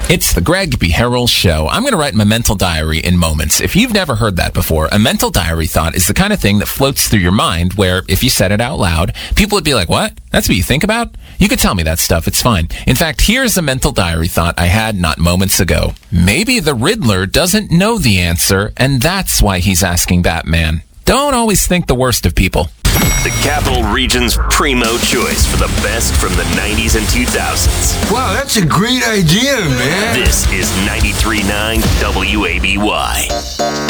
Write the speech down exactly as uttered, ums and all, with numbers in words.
It's the Greg B. Harrell Show. I'm going to write my mental diary in moments. If you've never heard that before, a mental diary thought is the kind of thing that floats through your mind where if you said it out loud, people would be like, what? That's what you think about? You could tell me that stuff. It's fine. In fact, here's a mental diary thought I had not moments ago. Maybe the Riddler doesn't know the answer, and that's why he's asking Batman. Don't always think the worst of people. The Capital Region's primo choice for the best from the nineties and two thousands. Wow, that's a great idea, man. This is ninety-three point nine W A B Y.